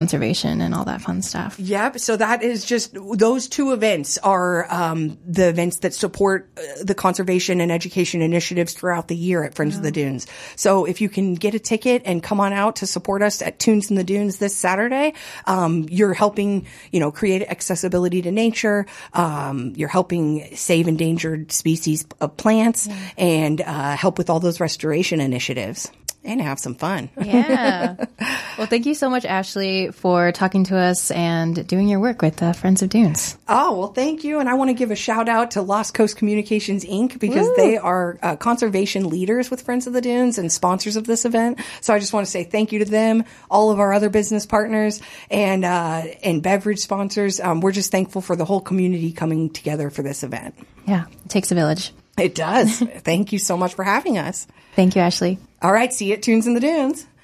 conservation and all that fun stuff. Yep. So that is just, those two events are the events that support the conservation and education initiatives throughout the year at Friends of the Dunes. So if you can get a ticket and come on out to support us at Tunes in the Dunes this Saturday, you're helping, create accessibility to nature. You're helping save endangered species of plants and help with all those restoration initiatives. And have some fun. Yeah. Well, thank you so much, Ashley, for talking to us and doing your work with Friends of Dunes. Oh, well, thank you. And I want to give a shout out to Lost Coast Communications, Inc., because they are conservation leaders with Friends of the Dunes and sponsors of this event. So I just want to say thank you to them, all of our other business partners and beverage sponsors. We're just thankful for the whole community coming together for this event. Yeah. It takes a village. It does. Thank you so much for having us. Thank you, Ashley. All right. See you at Tunes in the Dunes.